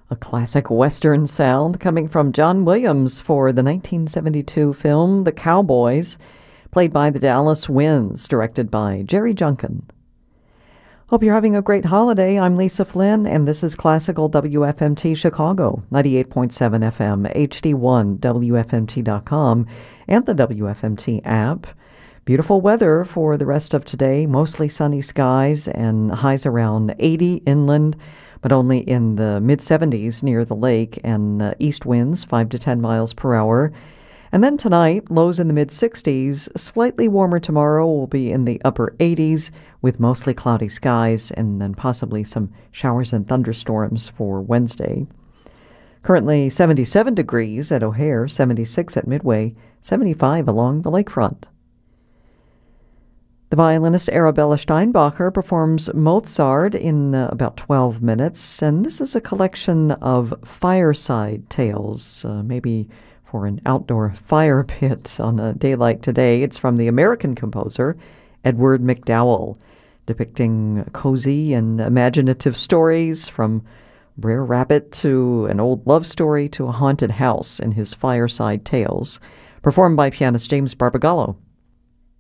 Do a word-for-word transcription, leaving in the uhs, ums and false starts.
A classic Western sound coming from John Williams for the nineteen seventy-two film The Cowboys, played by the Dallas Winds, directed by Jerry Junkin. Hope you're having a great holiday. I'm Lisa Flynn, and this is Classical W F M T Chicago, ninety-eight point seven F M, H D one, W F M T dot com, and the W F M T app. Beautiful weather for the rest of today, mostly sunny skies and highs around eighty inland, but only in the mid-seventies near the lake, and uh, east winds five to ten miles per hour. And then tonight, lows in the mid-sixties, slightly warmer tomorrow, will be in the upper eighties with mostly cloudy skies, and then possibly some showers and thunderstorms for Wednesday. Currently seventy-seven degrees at O'Hare, seventy-six at Midway, seventy-five along the lakefront. The violinist Arabella Steinbacher performs Mozart in uh, about twelve minutes, and this is a collection of fireside tales, uh, maybe for an outdoor fire pit on a day like today. It's from the American composer Edward MacDowell, depicting cozy and imaginative stories from Brer Rabbit to an old love story to a haunted house in his fireside tales, performed by pianist James Barbagallo.